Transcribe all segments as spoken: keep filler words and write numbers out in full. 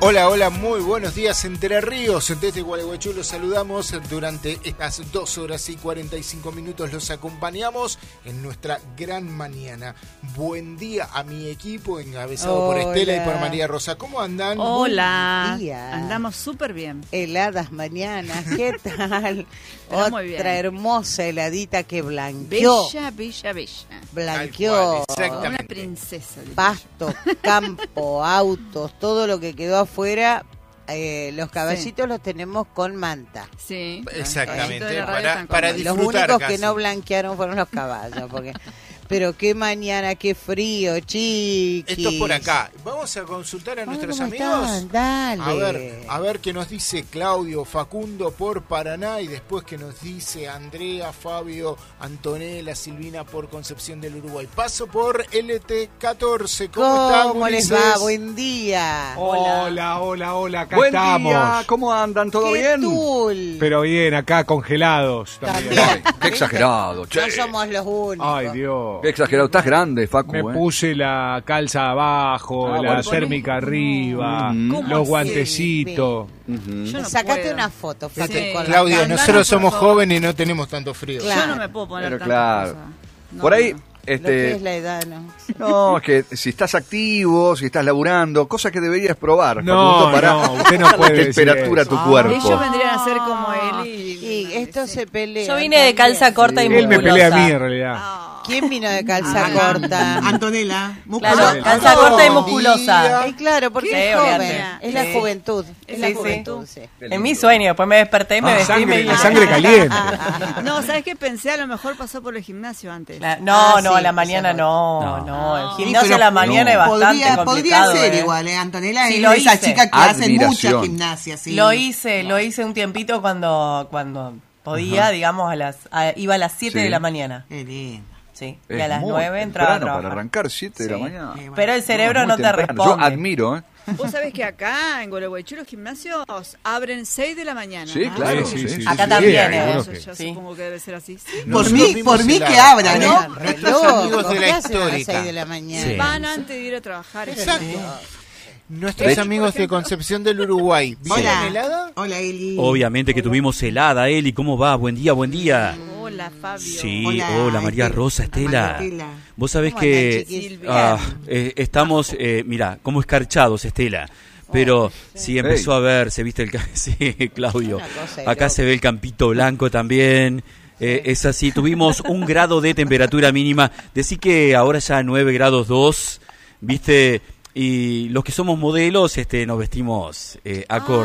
Hola, hola, muy buenos días Entre Ríos. Desde Gualeguaychú los saludamos. Durante estas dos horas y cuarenta y cinco minutos los acompañamos en nuestra gran mañana. Buen día a mi equipo, encabezado por Estela y por María Rosa. ¿Cómo andan? Hola. Buen día. Andamos súper bien. Heladas mañanas, ¿qué tal? Otra muy bien. hermosa heladita que blanqueó. Bella, bella, bella. Blanqueó. Tal cual, exactamente. Una princesa. diría Pasto, campo, autos, todo lo que quedó afuera. Eh, los caballitos sí. los tenemos con manta. yo. Sí. Exactamente, Los para, para Los disfrutar únicos casi. que no blanquearon fueron los caballos, porque... Pero qué mañana, qué frío, chiquis. Esto es por acá. Vamos a consultar a nuestros ¿Cómo amigos. están? Dale. A ver, a ver qué nos dice Claudio, Facundo por Paraná y después qué nos dice Andrea, Fabio, Antonella, Silvina por Concepción del Uruguay. Paso por L T catorce. ¿Cómo, ¿Cómo, están, ¿Cómo les Ulises? va? Buen día. Hola, hola, hola, acá Buen estamos. día, ¿cómo andan? ¿Todo ¿Qué bien? tul? Pero bien, acá congelados también. También. Ay, qué exagerado, che. No somos los únicos. Ay, Dios. Qué exagerado, estás grande, Facu, Me ¿eh? puse la calza abajo, Ah, la bueno, térmica arriba, Mm. ¿Cómo los así? guantecitos. Ujú. Yo no Sacate puedo. una foto, Sí. Facu, con la Claudio, cámara. nosotros por somos favor. jóvenes y no tenemos tanto frío. Claro. Yo no me puedo poner Pero tantas claro. cosas. No, Por ahí, no. Lo que este... es la edad, ¿no? No, es que si estás activo, si estás laburando, cosa que deberías probar. No, Facundo, para no, usted no puede la decir temperatura a eso. tu Ah. cuerpo. Ellos vendrían a ser como él y... Y esto se pelea. Yo vine de calza corta y Él me musculosa. pelea a mí en realidad. Ah. ¿Quién vino de calza Ah, corta? Antonella, Claro, musculosa. calza corta y musculosa. Eh, claro, porque Sí, es joven. olvídate. Es la Sí. juventud. Es la Sí, sí. juventud, sí. En mi sueño, después me desperté y me Ah, vestí y me sangre, vine. la sangre caliente. No, ¿sabes qué? Pensé a lo mejor pasó por el gimnasio antes. Claro, No, Ah, no, sí, a la mañana esa no, No. no. El Sí, gimnasio pero a la mañana es bastante podría, complicado. podría ser eh. igual, ¿eh? Antonella Sí, es lo esa hice. chica que hace Admiración. mucha gimnasia, sí. Lo hice, lo hice un tiempito cuando cuando podía, digamos, a las a- iba a las siete Sí. de la mañana. Qué lindo. Sí, Es y a las muy nueve entraba a temprano trabajar. para arrancar siete de la Sí. mañana. Eh, bueno. Pero el cerebro Muy no te temprano. responde. Yo admiro, ¿eh? Vos sabés que acá en Gualeguaychú los gimnasios abren seis de la mañana. Sí, Ah, claro. Sí, sí, sí, Acá sí, también, sí, eh. algunos Eso que- yo Sí. supongo que debe ser así. Sí. Por Nosotros mí, vimos por mí el que agua. abran, Oigan, ¿no? re Nuestros locos, amigos de la ¿qué hacen a las histórica. seis de la mañana? Sí. Van antes de ir a trabajar. Exacto. Sí. Nuestros De hecho, amigos de Concepción del Uruguay. ¿Vieron Hola. helada? Hola, Eli. Obviamente que tuvimos helada, Eli, ¿cómo va? Buen día, buen día. Hola, Fabio. Sí, Hola, hola, María Estel- Rosa, Estela. María Estela. Vos sabés ¿Cómo que andan, chiquis? ah, eh, estamos, eh, mirá, como escarchados, Estela. Pero sí empezó Ey. a ver, se viste el... ca- Sí, Claudio. Una cosa de Acá loco. se ve el campito blanco también. Eh, es así, tuvimos un grado de temperatura mínima. Decí que ahora ya nueve grados dos, viste... Y los que somos modelos este, nos vestimos eh, acorde.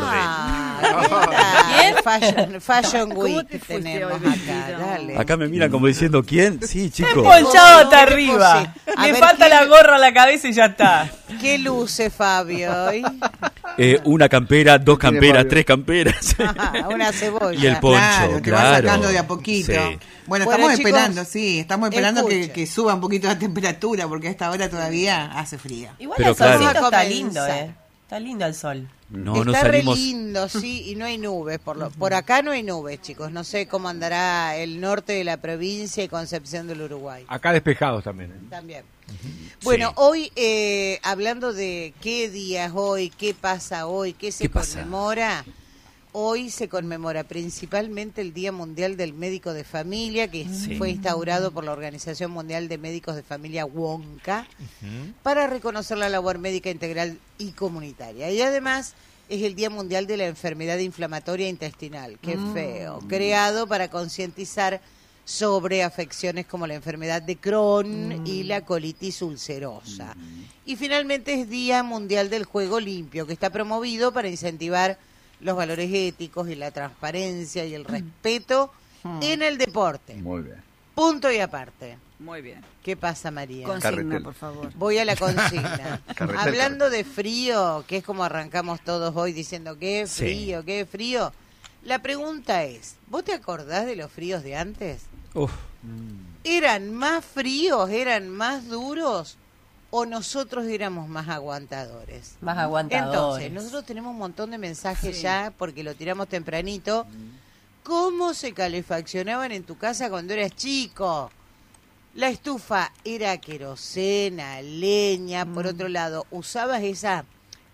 Ah, ¿qué tal? Fashion, fashion ¿Cómo Week te fuiste tenemos hoy acá, vestido? dale. Acá me miran como diciendo, ¿quién? Sí, chicos. Ponchado hasta ¿Qué arriba. pose? A Le ver, falta ¿qué- la gorra a la cabeza y ya está. ¿Qué luce, Fabio, hoy? Eh, una campera, dos tiene camperas, Fabio? tres camperas. Ah, una cebolla. Y el poncho, Claro, te vas claro. sacando de a poquito. Sí. Bueno, Bueno, estamos chicos, esperando, sí, estamos esperando que, escuchen. que suba un poquito la temperatura, porque a esta hora todavía hace frío. Igual Pero el solcito claro. está Vamos a lindo, comenzar. eh. Está lindo el sol. No, no Está re salimos. lindo, sí, y no hay nubes. Por, lo, por acá no hay nubes, chicos. No sé cómo andará el norte de la provincia y Concepción del Uruguay. Acá despejados también. ¿eh? También. Bueno, Sí. hoy, eh, hablando de qué día es hoy, qué pasa hoy, qué se ¿Qué pasa? conmemora, hoy se conmemora principalmente el Día Mundial del Médico de Familia, que Sí. fue instaurado por la Organización Mundial de Médicos de Familia, WONCA, para reconocer la labor médica integral y comunitaria. Y además es el Día Mundial de la Enfermedad Inflamatoria Intestinal, qué feo, creado para concientizar sobre afecciones como la enfermedad de Crohn y la colitis ulcerosa. Y finalmente es Día Mundial del Juego Limpio, que está promovido para incentivar los valores éticos y la transparencia y el respeto en el deporte. Muy bien. Punto y aparte. Muy bien. ¿Qué pasa, María? Consigna, Carretel. por favor. Voy a la consigna. Carretel, Hablando de frío, que es como arrancamos todos hoy diciendo qué Sí. frío, qué frío. La pregunta es, ¿vos te acordás de los fríos de antes? Uf, ¿Eran más fríos, eran más duros o nosotros éramos más aguantadores? Más aguantadores. Entonces, nosotros tenemos un montón de mensajes Sí. ya porque lo tiramos tempranito. ¿Cómo se calefaccionaban en tu casa cuando eras chico? La estufa era querosena, leña. Por otro lado, usabas esa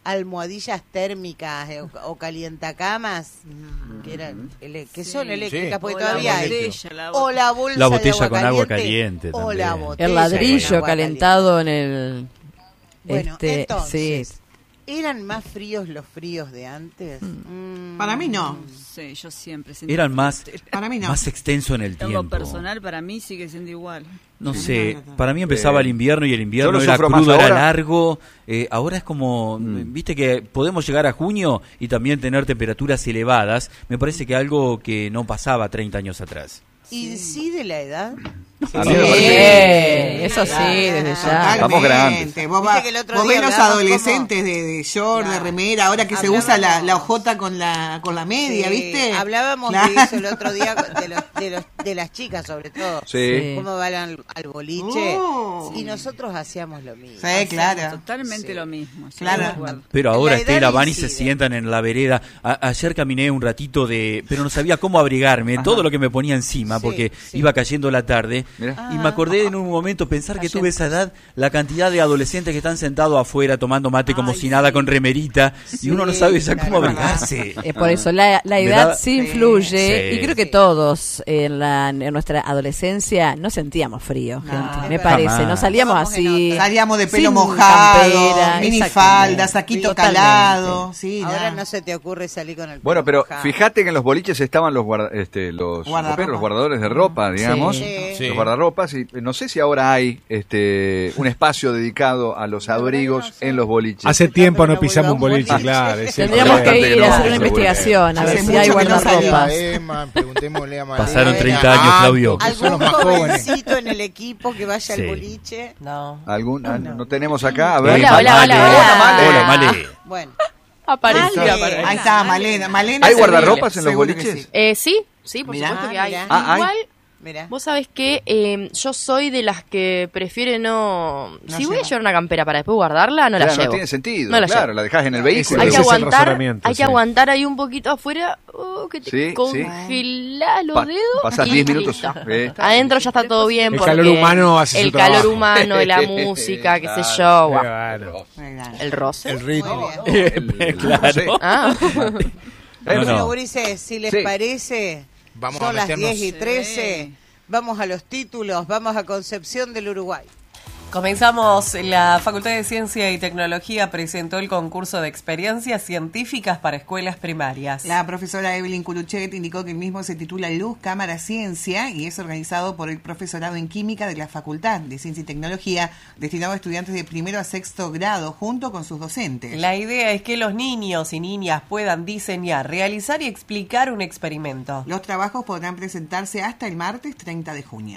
almohadillas térmicas eh, o, o calientacamas, que eran ele- que Sí. son eléctricas, Sí. porque O todavía la hay. botella, la O la bolsa La de botella agua con agua caliente, caliente o también. la botella El con ladrillo agua calentado en el... Bueno, este, entonces, sí. ¿eran más fríos los fríos de antes? Mm. Para mí no. Sí, yo siempre sentí Eran más, Para mí no. más extenso en el En tiempo. lo personal, para mí sigue siendo igual. No Sí, sé, no, no, no. para mí empezaba Eh, el invierno y el yo invierno lo era sufro más crudo, era ahora. largo. Eh, ahora es como, Mm. viste que podemos llegar a junio y también tener temperaturas elevadas. Me parece que algo que no pasaba treinta años atrás. ¿Incide la edad? A mí Sí, me parece- eso sí, desde ya. Estamos grandes. Vos, Viste va- que el otro vos día ves los hablábamos adolescentes de, de short, de Claro. remera, ahora que se Hablábamos- usa la, la hojota con la con la media, Sí, ¿viste? Hablábamos Claro. de eso el otro día, de, los, de, los, de las chicas sobre todo. Sí. Sí. Cómo van al, al boliche. Oh. Y nosotros hacíamos lo mismo. Sí, claro. Totalmente Sí. lo mismo. estoy Claro. de acuerdo. Pero La ahora edad Estela van y se incide. sientan en la vereda. A- ayer caminé un ratito de, pero no sabía cómo abrigarme, todo lo que me ponía encima, Sí, porque sí. iba cayendo la tarde. Mirá. Y me acordé en un momento pensar que tuve esa edad, la cantidad de adolescentes que están sentados afuera tomando mate como Ay, si nada sí. con remerita, Sí, y uno no sabe ya cómo claro. abrigarse. Es por eso, la, la Me edad da- sí influye, Sí. y creo que Sí. todos en, la, en nuestra adolescencia no sentíamos frío, No, gente, es me verdad. parece, Jamás. no salíamos Vamos en así. otra. Salíamos de pelo sin mojado, campera, minifalda, exactamente. saquito Totalmente. calado. Sí, Ahora no. no se te ocurre salir con el Bueno, pelo pero mojado. fíjate que en los boliches estaban los guarda- este, los, Guardarropa. los guardadores de ropa, digamos, Sí. Sí. los guardarropas, y no sé si ahora hay este un espacio dedicado a los La verdad que abrigos no sé. en los boliches. Hace tiempo no Pero pisamos un volvamos boliche, a un claro. boliche. es cierto. Tendríamos que Bastante ir no, a hacer una seguro. investigación, a Hace ver si mucho hay que no guardarropas. salía. Emma, preguntémosle a Malena. Pasaron treinta Ah, años, Claudio. que son los ¿Algún más jóvenes. jovencito en el equipo que vaya Sí. al boliche? No. ¿Algún, ah, no. tenemos acá, a ver. Hola, hola, Male. hola, hola. Hola, Male. Bueno. Apareció. Male. Ahí está Malena. Malena ¿Hay seguro- guardarropas en los seguro que boliches? sí. Eh, sí, sí, por Mirá. supuesto que Ah, hay. mirá. Ah, hay. Igual, Mira. vos sabés que eh, yo soy de las que prefiere no... No si voy a lleva. llevar una campera para después guardarla, no la Claro, llevo. no tiene sentido, No la claro, llevo. la dejás en el Ese- vehículo. Hay ese que es el aguantar, razonamiento, hay que sí. aguantar ahí un poquito afuera, oh, que te Sí, sí. congelás los Pa- dedos. pasás y diez minutos, listo. eh. Adentro ya está todo bien El porque calor humano hace su el calor trabajo. humano, la música, qué sé yo, guau, Claro. el roce. El ritmo. Muy bien. El- Claro. sí. Ah, No, Bueno, no. gurises, si les Sí. parece, Vamos a son las meternos. diez y Sí. trece. Vamos a los títulos, vamos a Concepción del Uruguay. Comenzamos. La Facultad de Ciencia y Tecnología presentó el concurso de experiencias científicas para escuelas primarias. La profesora Evelyn Curuchet indicó que el mismo se titula Luz, Cámara, Ciencia y es organizado por el profesorado en Química de la Facultad de Ciencia y Tecnología, destinado a estudiantes de primero a sexto grado, junto con sus docentes. La idea es que los niños y niñas puedan diseñar, realizar y explicar un experimento. Los trabajos podrán presentarse hasta el martes treinta de junio.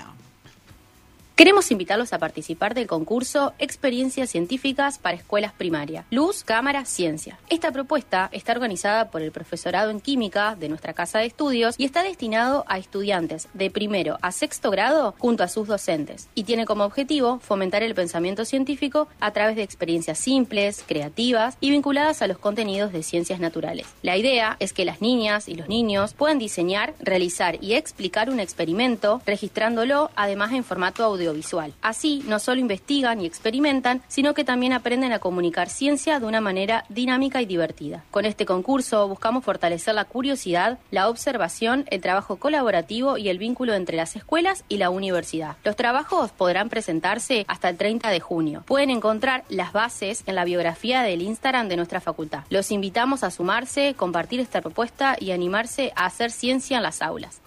Queremos invitarlos a participar del concurso Experiencias Científicas para Escuelas Primarias. Luz, Cámara, Ciencia. Esta propuesta está organizada por el profesorado en Química de nuestra Casa de Estudios y está destinado a estudiantes de primero a sexto grado junto a sus docentes. Y tiene como objetivo fomentar el pensamiento científico a través de experiencias simples, creativas y vinculadas a los contenidos de ciencias naturales. La idea es que las niñas y los niños puedan diseñar, realizar y explicar un experimento, registrándolo además en formato audiovisual. Así, no solo investigan y experimentan, sino que también aprenden a comunicar ciencia de una manera dinámica y divertida. Con este concurso buscamos fortalecer la curiosidad, la observación, el trabajo colaborativo y el vínculo entre las escuelas y la universidad. Los trabajos podrán presentarse hasta el treinta de junio. Pueden encontrar las bases en la biografía del Instagram de nuestra facultad. Los invitamos a sumarse, compartir esta propuesta y animarse a hacer ciencia en las aulas.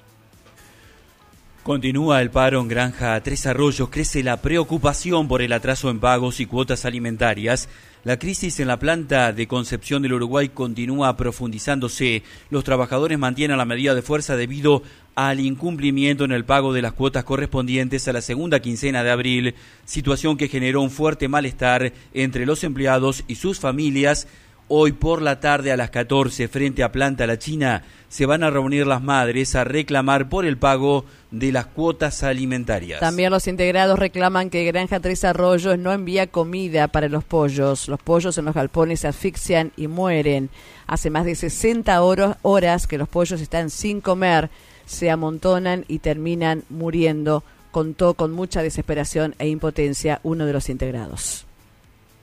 Continúa el paro en Granja Tres Arroyos, crece la preocupación por el atraso en pagos y cuotas alimentarias. La crisis en la planta de Concepción del Uruguay continúa profundizándose. Los trabajadores mantienen la medida de fuerza debido al incumplimiento en el pago de las cuotas correspondientes a la segunda quincena de abril, situación que generó un fuerte malestar entre los empleados y sus familias. Hoy por la tarde a las catorce, frente a Planta La China, se van a reunir las madres a reclamar por el pago de las cuotas alimentarias. También los integrados reclaman que Granja Tres Arroyos no envía comida para los pollos. Los pollos en los galpones se asfixian y mueren. Hace más de sesenta horas, horas que los pollos están sin comer, se amontonan y terminan muriendo, contó con mucha desesperación e impotencia uno de los integrados.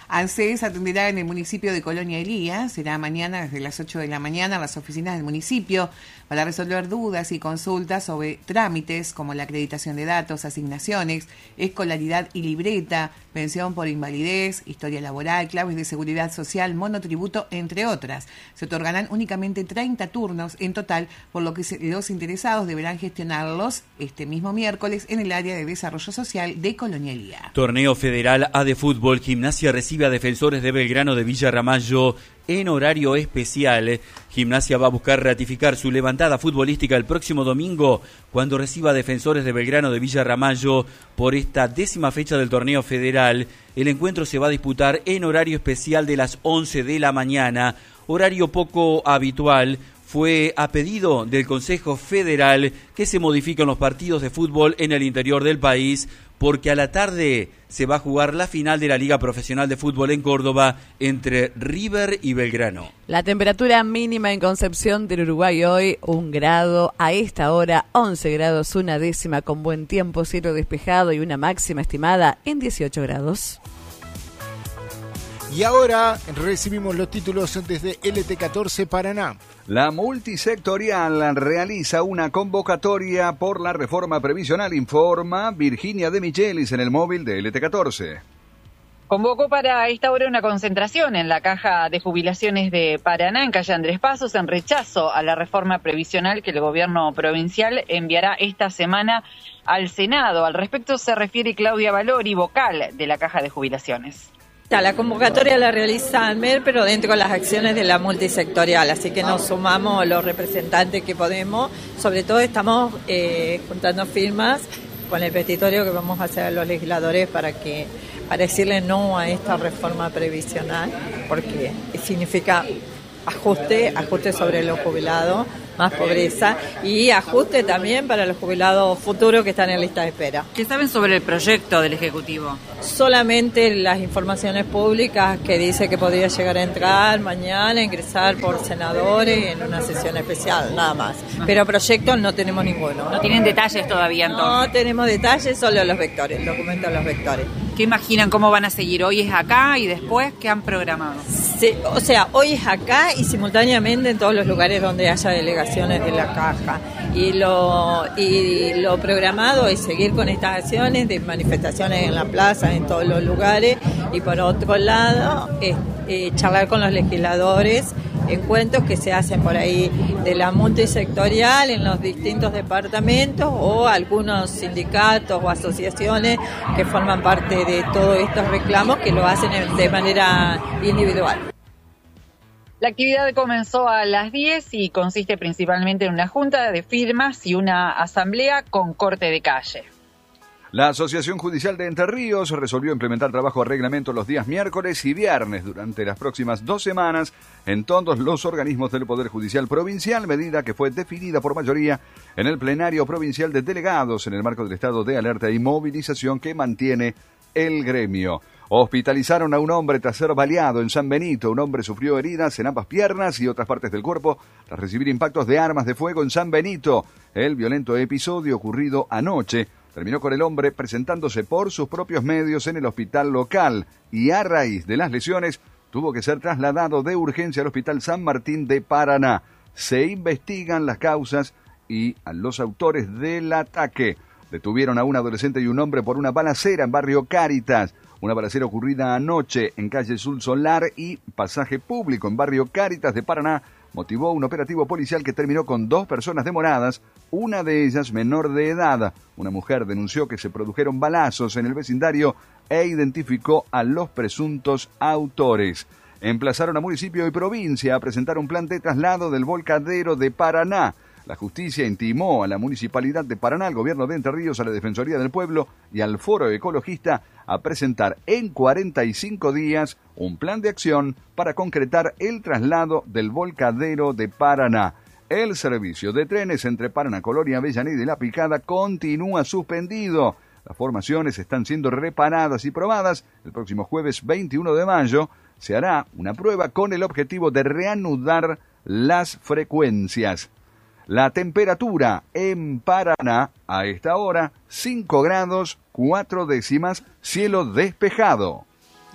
ANSES atenderá en el municipio de Colonia Elía, será mañana desde las ocho de la mañana en las oficinas del municipio para resolver dudas y consultas sobre trámites como la acreditación de datos, asignaciones, escolaridad y libreta, pensión por invalidez, historia laboral, claves de seguridad social, monotributo, entre otras. Se otorgarán únicamente treinta turnos en total, por lo que los interesados deberán gestionarlos este mismo miércoles en el área de desarrollo social de Colonia Elía. Torneo Federal A de Fútbol. Gimnasia recibe a Defensores de Belgrano de Villa Ramallo en horario especial. Gimnasia va a buscar ratificar su levantada futbolística el próximo domingo cuando reciba a Defensores de Belgrano de Villa Ramallo por esta décima fecha del Torneo Federal. El encuentro se va a disputar en horario especial de las once de la mañana, horario poco habitual. Fue a pedido del Consejo Federal que se modifiquen los partidos de fútbol en el interior del país, porque a la tarde se va a jugar la final de la Liga Profesional de Fútbol en Córdoba entre River y Belgrano. La temperatura mínima en Concepción del Uruguay hoy, un grado, a esta hora once grados, una décima, con buen tiempo, cielo despejado y una máxima estimada en dieciocho grados. Y ahora recibimos los títulos desde L T catorce Paraná. La multisectorial realiza una convocatoria por la reforma previsional, informa Virginia de Michelis en el móvil de L T catorce. Convocó para esta hora una concentración en la Caja de Jubilaciones de Paraná, en calle Andrés Pasos, en rechazo a la reforma previsional que el gobierno provincial enviará esta semana al Senado. Al respecto se refiere Claudia Valori, vocal de la Caja de Jubilaciones. La convocatoria la realiza ANMER, pero dentro de las acciones de la multisectorial, así que nos sumamos los representantes que podemos. Sobre todo estamos eh, juntando firmas con el petitorio que vamos a hacer a los legisladores para que para decirle no a esta reforma previsional, porque significa ajuste, ajuste sobre los jubilados, más pobreza, y ajuste también para los jubilados futuros que están en lista de espera. ¿Qué saben sobre el proyecto del Ejecutivo? Solamente las informaciones públicas que dice que podría llegar a entrar mañana, ingresar por senadores en una sesión especial, nada más. Pero proyectos no tenemos ninguno. ¿No tienen detalles todavía entonces? No tenemos detalles, solo los vectores, documentos los vectores. ¿Qué imaginan cómo van a seguir? Hoy es acá y después, ¿qué han programado? Sí, o sea, hoy es acá y simultáneamente en todos los lugares donde haya delegaciones de la Caja. Y lo, y lo programado es seguir con estas acciones de manifestaciones en la plaza, en todos los lugares. Y por otro lado, es, eh, charlar con los legisladores, encuentros que se hacen por ahí de la multisectorial en los distintos departamentos o algunos sindicatos o asociaciones que forman parte de todos estos reclamos que lo hacen de manera individual. La actividad comenzó a las diez y consiste principalmente en una junta de firmas y una asamblea con corte de calle. La Asociación Judicial de Entre Ríos resolvió implementar trabajo de reglamento los días miércoles y viernes durante las próximas dos semanas en todos los organismos del Poder Judicial Provincial, medida que fue definida por mayoría en el plenario provincial de delegados en el marco del estado de alerta y movilización que mantiene el gremio. Hospitalizaron a un hombre tras ser baleado en San Benito. Un hombre sufrió heridas en ambas piernas y otras partes del cuerpo tras recibir impactos de armas de fuego en San Benito. El violento episodio ocurrido anoche terminó con el hombre presentándose por sus propios medios en el hospital local y a raíz de las lesiones tuvo que ser trasladado de urgencia al Hospital San Martín de Paraná. Se investigan las causas y a los autores del ataque. Detuvieron a un adolescente y un hombre por una balacera en barrio Cáritas. Una balacera ocurrida anoche en calle Sul Solar y Pasaje Público en barrio Cáritas de Paraná motivó un operativo policial que terminó con dos personas demoradas, una de ellas menor de edad. Una mujer denunció que se produjeron balazos en el vecindario e identificó a los presuntos autores. Emplazaron a municipio y provincia a presentar un plan de traslado del volcadero de Paraná. La justicia intimó a la Municipalidad de Paraná, al Gobierno de Entre Ríos, a la Defensoría del Pueblo y al Foro Ecologista a presentar en cuarenta y cinco días un plan de acción para concretar el traslado del volcadero de Paraná. El servicio de trenes entre Paraná, Colonia, Avellaneda y La Picada continúa suspendido. Las formaciones están siendo reparadas y probadas. El próximo jueves veintiuno de mayo se hará una prueba con el objetivo de reanudar las frecuencias. La temperatura en Paraná a esta hora, cinco grados, cuatro décimas, cielo despejado.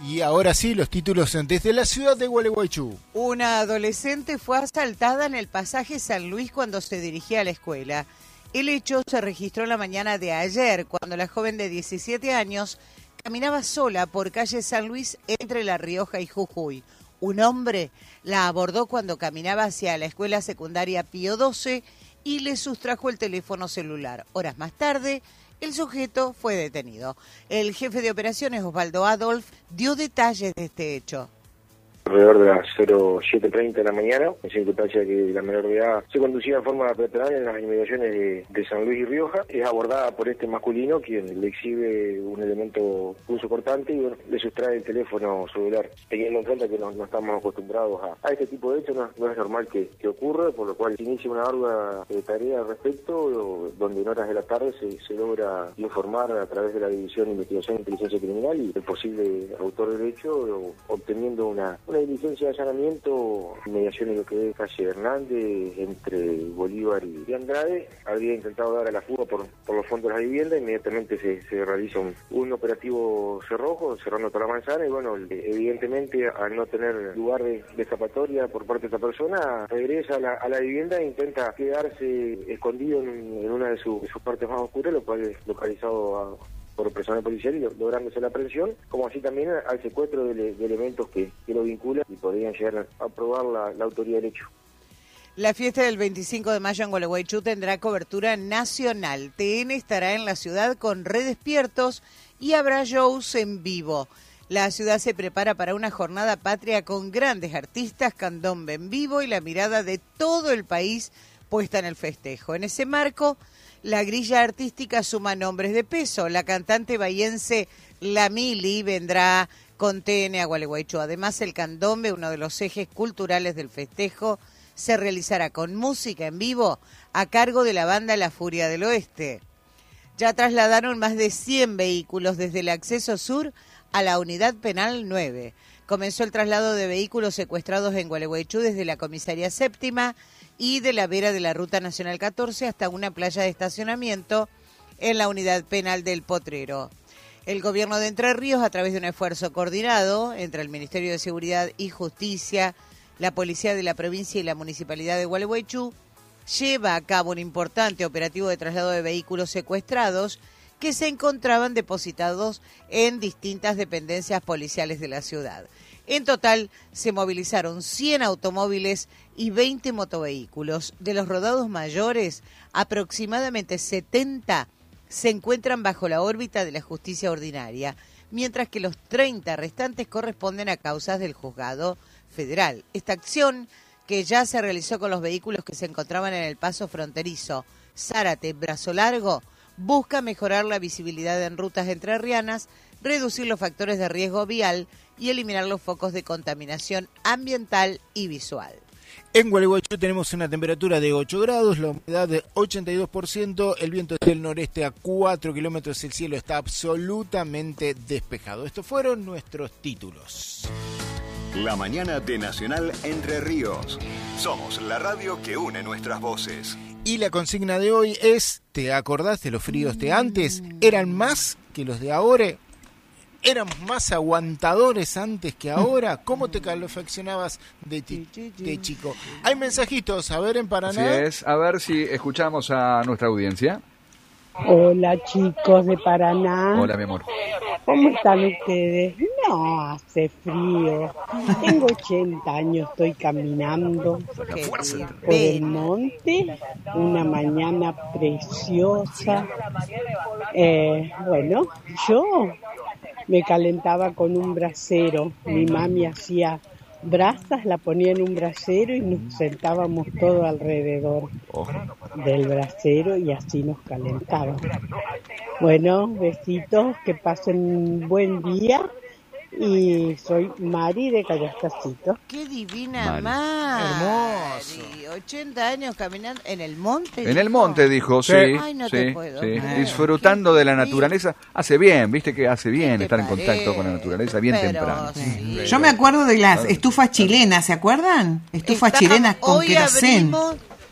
Y ahora sí, los títulos desde la ciudad de Gualeguaychú. Una adolescente fue asaltada en el pasaje San Luis cuando se dirigía a la escuela. El hecho se registró la mañana de ayer, cuando la joven de diecisiete años caminaba sola por calle San Luis entre La Rioja y Jujuy. Un hombre la abordó cuando caminaba hacia la escuela secundaria Pío doce y le sustrajo el teléfono celular. Horas más tarde, el sujeto fue detenido. El jefe de operaciones, Osvaldo Adolf, dio detalles de este hecho. Alrededor de las cero siete treinta de la mañana, en circunstancia que la menor de edad se conducía de forma peatonal en las inmediaciones de, de San Luis y Rioja, es abordada por este masculino, quien le exhibe un elemento punzocortante y bueno, le sustrae el teléfono celular. Teniendo en cuenta que no, no estamos acostumbrados a, a este tipo de hechos, no, no es normal que, que ocurra, por lo cual se inicia una ardua eh, tarea al respecto, donde en horas de la tarde se, se logra informar a través de la División de Investigación e Inteligencia Criminal y el posible autor del hecho, obteniendo una una diligencia de allanamiento, inmediaciones de lo que es calle Hernández, entre Bolívar y Andrade. Habría intentado dar a la fuga por, por los fondos de la vivienda, inmediatamente se, se realiza un, un operativo cerrojo, cerrando toda la manzana, y bueno, evidentemente al no tener lugar de, de escapatoria por parte de esta persona, regresa a la, a la vivienda e intenta quedarse escondido en, en una de, su, de sus partes más oscuras, lo cual es localizado a por personal policial y lográndose la aprehensión, como así también al secuestro de, de elementos que, que lo vinculan y podrían llegar a probar la, la autoría del hecho. La fiesta del veinticinco de mayo en Gualeguaychú tendrá cobertura nacional. T N estará en la ciudad con redespiertos y habrá shows en vivo. La ciudad se prepara para una jornada patria con grandes artistas, candombe en vivo y la mirada de todo el país puesta en el festejo. En ese marco, la grilla artística suma nombres de peso. La cantante bahiense La Mili vendrá con T N a Gualeguaychú. Además, el candombe, uno de los ejes culturales del festejo, se realizará con música en vivo a cargo de la banda La Furia del Oeste. Ya trasladaron más de cien vehículos desde el acceso sur a la unidad penal nueve. Comenzó el traslado de vehículos secuestrados en Gualeguaychú desde la comisaría séptima y de la vera de la Ruta Nacional catorce hasta una playa de estacionamiento en la unidad penal del Potrero. El gobierno de Entre Ríos, a través de un esfuerzo coordinado entre el Ministerio de Seguridad y Justicia, la Policía de la Provincia y la Municipalidad de Gualeguaychú, lleva a cabo un importante operativo de traslado de vehículos secuestrados que se encontraban depositados en distintas dependencias policiales de la ciudad. En total, se movilizaron cien automóviles y veinte motovehículos. De los rodados mayores, aproximadamente setenta se encuentran bajo la órbita de la justicia ordinaria, mientras que los treinta restantes corresponden a causas del juzgado federal. Esta acción, que ya se realizó con los vehículos que se encontraban en el paso fronterizo Zárate-Brazo Largo, busca mejorar la visibilidad en rutas entrerrianas, reducir los factores de riesgo vial y eliminar los focos de contaminación ambiental y visual. En Gualeguaychú tenemos una temperatura de ocho grados, la humedad de ochenta y dos por ciento, el viento es del noreste a cuatro kilómetros, el cielo está absolutamente despejado. Estos fueron nuestros títulos. La mañana de Nacional Entre Ríos. Somos la radio que une nuestras voces. Y la consigna de hoy es, ¿te acordás de los fríos de antes? ¿Eran más que los de ahora? ¿Eran más aguantadores antes que ahora? ¿Cómo te calefaccionabas de, ti, de chico? Hay mensajitos, a ver, en Paraná. Así es, a ver si escuchamos a nuestra audiencia. Hola chicos de Paraná. Hola mi amor. ¿Cómo están ustedes? No, hace frío. Tengo ochenta años, estoy caminando por el monte, una mañana preciosa. Eh, bueno, yo me calentaba con un brasero. Mi mami hacía brasas, la ponía en un brasero y nos sentábamos todos alrededor del brasero y así nos calentábamos. Bueno, besitos, que pasen un buen día. Y soy Mari de Callastacito. ¡Qué divina Mari! Hermoso. ochenta años caminando en el monte. En el monte, dijo, sí. Ay, no sí, te puedo. sí. Ah, disfrutando de la naturaleza. Hace bien, viste que hace bien estar en parece? contacto con la naturaleza, bien Pero temprano. sí. Yo me acuerdo de las estufas chilenas, ¿se acuerdan? Estufas Estamos- chilenas con hoy querosén. abrimos,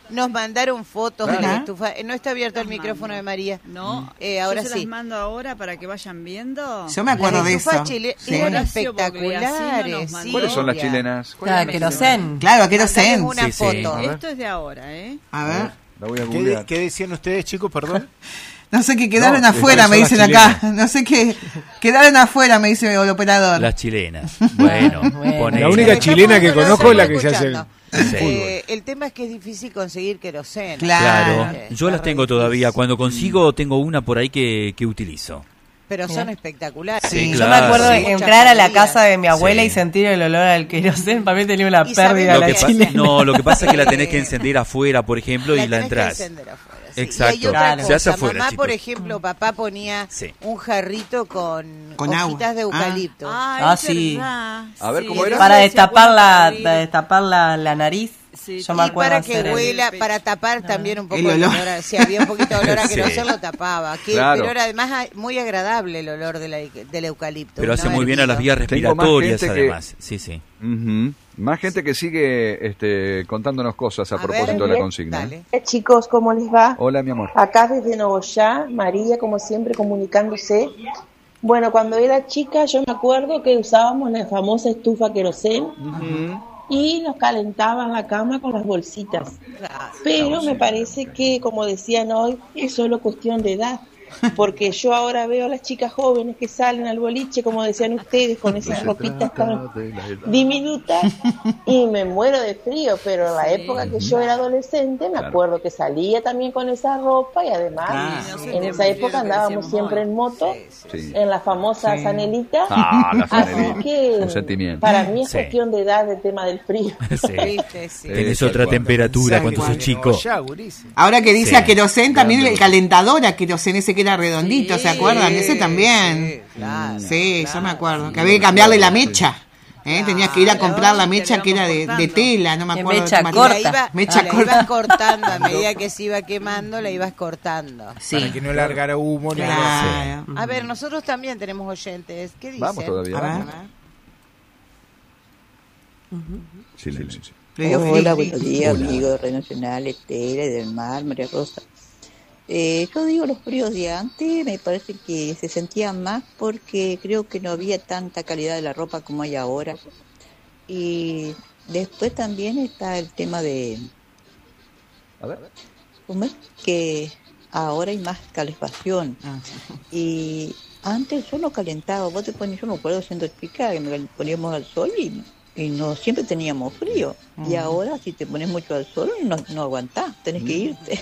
nos mandaron fotos Ajá. de la estufa. Eh, No está abierto el micrófono de María. No, eh, ahora yo se sí. las mando ahora para que vayan viendo. Yo me acuerdo Las de estufas eso. chile- Sí. eran Horacio espectaculares. Bogliasino sí. ¿Cuáles son las chilenas? Claro, querosén. Claro, querosén. Mandame una Sí, sí. foto. A ver. Esto es de ahora, ¿eh? A ver. La voy a ¿Qué, googlear. de- qué decían ustedes, chicos? Perdón. No sé qué quedaron No, afuera, ¿cuáles me son dicen las acá. No sé qué. Quedaron afuera, me dice el operador. Las chilenas. Bueno, ponele. La única chilena que conozco es la que se hace el Sí. Eh, el tema es que es difícil conseguir queroseno. Claro, Eh, yo las tengo todavía. Cuando consigo, tengo una por ahí que, que utilizo. Pero son espectaculares. Sí, Yo claro. me acuerdo de Sí. entrar a la Muchas casa de mi abuela Sí. y sentir el olor al querosén. Para mí tenía una Y pérdida Lo la que pa- chilena. no, lo que pasa es que la tenés que encender afuera, por ejemplo, y la tenés que entrás. encender afuera, sí. Exacto. Y hay otra Claro. Se hace cosa, afuera, mamá, chicos. por ejemplo, papá ponía Sí. un jarrito con, Con hojitas agua. de eucalipto. Ah, es sí. verdad. A ver, Sí. ¿cómo era? Para Sí, destapar bueno, la, para abrir. para destapar la, la nariz. Sí, Yo me Y acuerdo para que hacer el- huela, para tapar también un poco El el olor. olor. a- si había un poquito de olor a Sí. queroseno lo tapaba. Que- Claro. Pero era además a- muy agradable el olor de la- del eucalipto. Pero hace ¿no? muy bien a las vías Tengo más respiratorias, gente que- además. Sí, sí. Ujú. Más gente que sigue este, contándonos cosas a, A propósito ver, de la consigna. dale. ¿eh? Hola chicos, ¿cómo les va? Hola, mi amor. Acá desde Nogoyá, María como siempre comunicándose. Bueno, cuando era chica yo me acuerdo que usábamos la famosa estufa querosén y nos calentaban la cama con las bolsitas. Pero me parece que, como decían hoy, es solo cuestión de edad. Porque yo ahora veo a las chicas jóvenes que salen al boliche, como decían ustedes, con esas ropitas tan diminutas y me muero de frío, pero en la época que yo era adolescente me Claro. acuerdo que salía también con esa ropa y además Claro. en esa época andábamos siempre en moto, Sí. en la famosa Sí. Zanelita, Ah, la así Zanelita. que Un sentimiento. para mí es Sí. cuestión de edad el tema del frío. Sí. ¿Viste? Sí. Tenés tal otra cual. temperatura cuando sos chico. Ya, gurísimo. Ahora que dice Sí. a querosén, también Grande. el calentador a querosén, ese que era redondito, Sí, ¿se acuerdan? Ese también. Sí, claro, Sí, claro. yo me acuerdo. Que había que cambiarle la mecha. ¿eh? Tenías que ir a Claro, comprar la te mecha la que era íbamos de, de cortando. tela, no me De acuerdo. mecha qué corta. material. La, iba, Mecha la corta. ibas cortando a medida que se iba quemando, la ibas cortando. Para que no largara humo ni nada. Claro. A ver, nosotros también tenemos oyentes. ¿Qué dicen? Vamos todavía. A ver. A ver. Silencio. Le dio Hola, frío. buenos días, Hola. amigos de Red Nacional, Estela, y del Mar, María Rosa. Eh, yo digo, los fríos de antes me parece que se sentían más porque creo que no había tanta calidad de la ropa como hay ahora. Y después también está el tema de A ver. ¿cómo es? Que ahora hay más calefacción. Ah, Y antes yo no calentaba, vos te pones, yo me acuerdo siendo chica que me poníamos al sol y, y no siempre teníamos frío. Y ahora si te pones mucho al sol no, no aguantás, tenés que irte.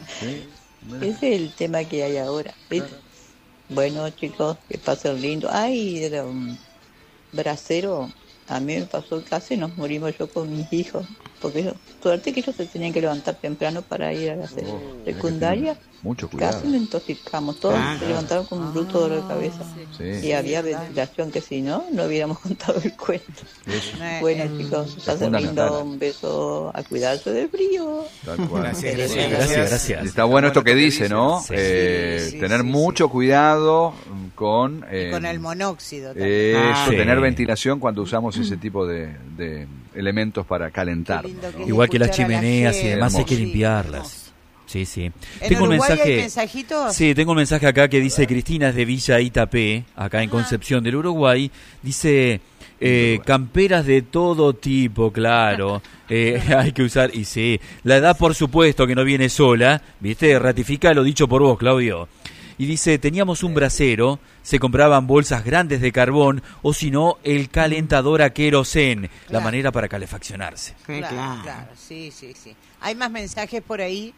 Ese es el tema que hay ahora. ¿Viste? Bueno chicos, que pasen lindo. Ay, era un bracero. A mí me pasó casi, nos morimos yo con mis hijos. Porque yo, suerte que ellos se tenían que levantar temprano para ir a la se- secundaria. Mucho cuidado. Casi nos intoxicamos, todos Ah, se levantaron con un bruto dolor de cabeza. Sí. Y había ventilación que si no, no hubiéramos contado el cuento. Eso. Eh, Bueno eh, chicos, Es pasen fundamental. lindo, un beso, a cuidarse del frío. Tal cual. Gracias, Sí, gracias, gracias, gracias. Está bueno esto que dice, ¿no? Sí. Eh, Sí, tener sí, mucho cuidado con... eh, y con el monóxido también. Eso, Ah, sí. tener ventilación cuando usamos ese tipo de, de elementos para calentar. Qué lindo que es Igual que las escuchar a la chimeneas y gente. demás hay que Sí, limpiarlas. Sí, sí. ¿En Tengo un Uruguay hay mensaje. mensajitos? Sí, tengo un mensaje acá que dice Cristina es de Villa Itapé, acá en Concepción del Uruguay. Dice eh, camperas de todo tipo, claro. Eh, hay que usar, y sí, la edad por supuesto que no viene sola, ¿viste? Ratifica lo dicho por vos, Claudio. Y dice, teníamos un brasero, se compraban bolsas grandes de carbón o si no, el calentador a querosén, la Claro. manera para calefaccionarse. Sí, Claro, claro. claro, sí, sí, sí. Hay más mensajes por ahí.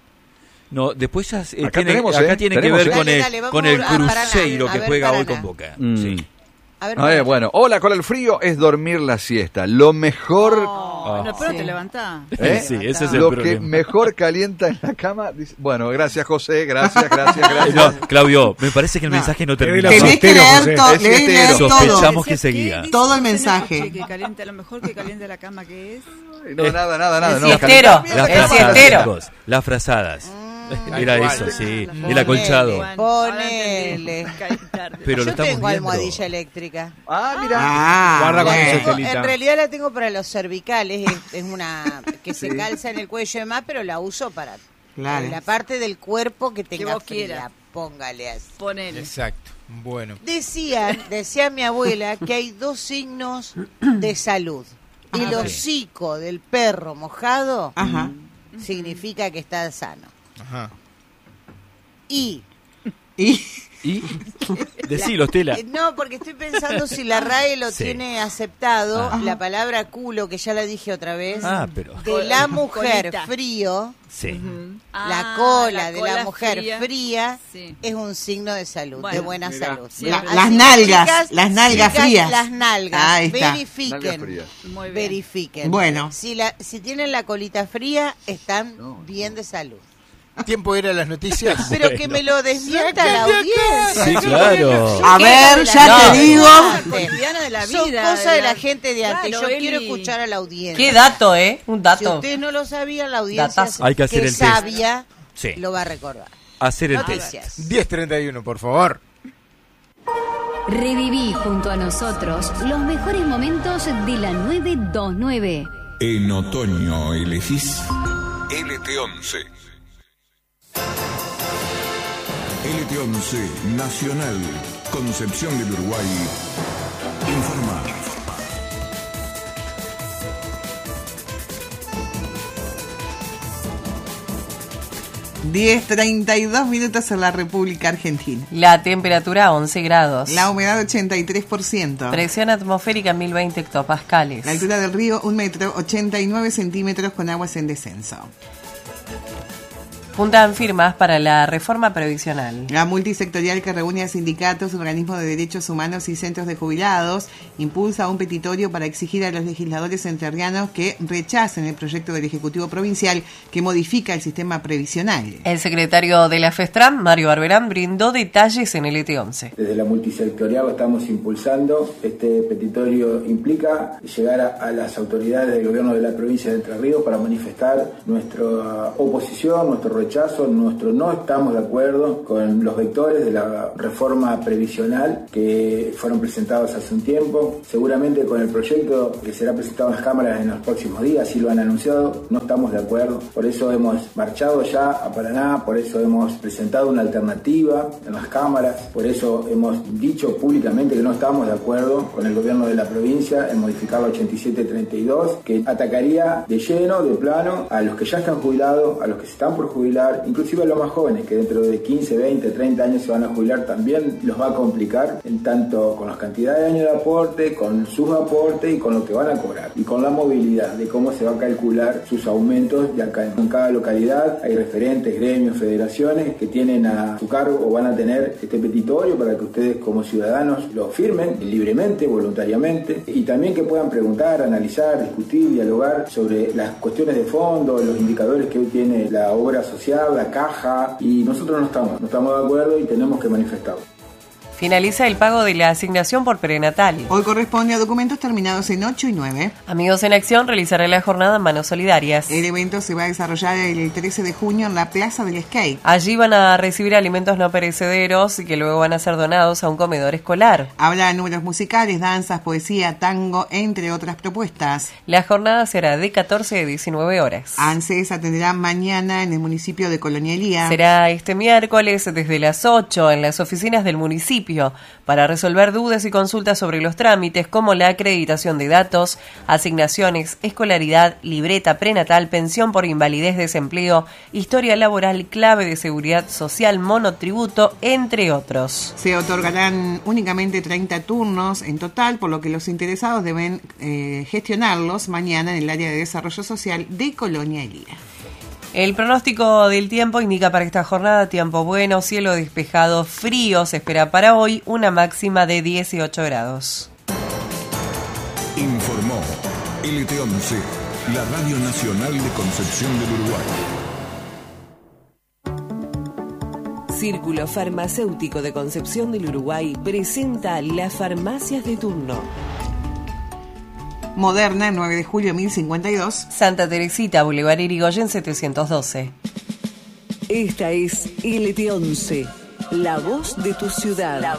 No, después ya eh, Acá tiene, tenemos, acá ¿eh? tiene que Tenemos, ver ¿eh? con Dale, el, dale, vamos con el a Paraná, Cruzeiro a que ver, juega hoy Paraná. con Boca. Mm. Sí. A ver, A ver, bueno, hola, con el frío es dormir la siesta. Lo mejor... No, no, pero Sí. te levantás. ¿eh? Sí, ese es el Lo que problema. mejor calienta en la cama... dice- Bueno, gracias José, gracias, gracias, Eh, gracias. No, Claudio, me parece que el No. mensaje no Te doy termina. la Tenés que Siestero, leer, José. to- Es leer, leer siestero. todo. Sospechamos que ¿Qué seguía. dice? Todo el Yo no mensaje. escuché Que calienta, lo mejor que calienta la cama que es. No, nada, nada, nada. El no, siestero. calenta- Las El frazadas, siestero. chicos, las frazadas. Mm, Era eso, sí. El acolchado. Ponele. Pero Yo lo estamos tengo viendo. almohadilla eléctrica. Ah, mira. Ah, guarda con La eso, tengo- Estelita. en realidad la tengo para los cervicales, es, es una que se calza en el cuello y demás, pero la uso para Claro. la parte del cuerpo que tenga vos fría, quieras. póngale así. Ponele. Exacto. Bueno. Decían, decía mi abuela, que hay dos signos de salud. El Ajá. hocico del perro mojado Ajá. significa que está sano. Ajá. Y Y Y decilo, Estela. Eh, No, porque estoy pensando si la RAE lo Sí. tiene aceptado, Ah. la palabra culo, que ya la dije otra vez, Ah, pero. de la mujer Colita. frío, Sí. la Ah, cola la de cola la mujer fría. fría, Sí. es un signo de salud, Bueno, de buena mirá. salud. Sí, La- Así las que, nalgas, las nalgas chicas, frías. Las nalgas, Ahí está. Nalgas verifiquen. frías. Muy bien. Verifiquen. Bueno. Si, la, si tienen la colita fría, están bien de salud. ¿Tiempo era las noticias? Pero que me lo desmienta la audiencia. Sí, claro. A ¿Qué ver, de la ya vida te de digo. antes? Cotidiana de la Son vida, cosas de de la- la gente de antes. Claro, Yo quiero Eli. escuchar a la audiencia. Qué dato, ¿eh? Un Si dato. ustedes no lo sabían, la audiencia Datazo. Hay que hacer que el test. sabia Sí. lo va a recordar. Hacer el test. Noticias. diez treinta y uno, por favor. Reviví junto a nosotros los mejores momentos de la nueve veintinueve. En otoño elegís L T once. L T once Nacional, Concepción del Uruguay. Informa. diez treinta y dos minutos en la República Argentina. La temperatura once grados. La humedad ochenta y tres por ciento. Presión atmosférica mil veinte hectopascales. La altura del río un metro ochenta y nueve centímetros con aguas en descenso. Juntan firmas para la reforma previsional. La multisectorial que reúne a sindicatos, organismos de derechos humanos y centros de jubilados impulsa un petitorio para exigir a los legisladores entrerrianos que rechacen el proyecto del Ejecutivo Provincial que modifica el sistema previsional. El secretario de la FESTRAM, Mario Barberán, brindó detalles en el E T once. Desde la multisectorial estamos impulsando. Este petitorio implica llegar a, a las autoridades del gobierno de la provincia de Entre Ríos para manifestar nuestra oposición, nuestro rechazo, nuestro no estamos de acuerdo con los vectores de la reforma previsional que fueron presentados hace un tiempo. Seguramente con el proyecto que será presentado en las cámaras en los próximos días, así lo han anunciado, no estamos de acuerdo. Por eso hemos marchado ya a Paraná, por eso hemos presentado una alternativa en las cámaras, por eso hemos dicho públicamente que no estamos de acuerdo con el gobierno de la provincia en modificar la ochenta y siete treinta y dos, que atacaría de lleno, de plano, a los que ya están jubilados, a los que se están por jubilar, inclusive a los más jóvenes que dentro de quince, veinte, treinta años se van a jubilar, también los va a complicar, en tanto con las cantidades de años de aporte, con sus aportes y con lo que van a cobrar, y con la movilidad de cómo se va a calcular sus aumentos de acá. En cada localidad hay referentes, gremios, federaciones que tienen a su cargo o van a tener este petitorio para que ustedes como ciudadanos lo firmen libremente, voluntariamente, y también que puedan preguntar, analizar, discutir, dialogar sobre las cuestiones de fondo, los indicadores que hoy tiene la obra social, la caja, y nosotros no estamos, no estamos de acuerdo y tenemos que manifestarlo. Finaliza el pago de la asignación por prenatal. Hoy corresponde a documentos terminados en ocho y nueve. Amigos en Acción realizará la jornada Manos Solidarias. El evento se va a desarrollar el trece de junio en la Plaza del Skate. Allí van a recibir alimentos no perecederos y que luego van a ser donados a un comedor escolar. Habrá números musicales, danzas, poesía, tango, entre otras propuestas. La jornada será de catorce a diecinueve horas. ANSES atenderá mañana en el municipio de Colonia Elía. Será este miércoles desde las ocho en las oficinas del municipio para resolver dudas y consultas sobre los trámites como la acreditación de datos, asignaciones, escolaridad, libreta prenatal, pensión por invalidez, desempleo, historia laboral, clave de seguridad social, monotributo, entre otros. Se otorgarán únicamente treinta turnos en total, por lo que los interesados deben eh, gestionarlos mañana en el área de desarrollo social de Colonia Elía. El pronóstico del tiempo indica para esta jornada tiempo bueno, cielo despejado, frío. Se espera para hoy una máxima de dieciocho grados. Informó L T once, la Radio Nacional de Concepción del Uruguay. Círculo Farmacéutico de Concepción del Uruguay presenta las farmacias de turno. Moderna, nueve de julio mil cincuenta y dos. Santa Teresita, Boulevard Irigoyen setecientos doce. Esta es L T once, la voz de tu ciudad.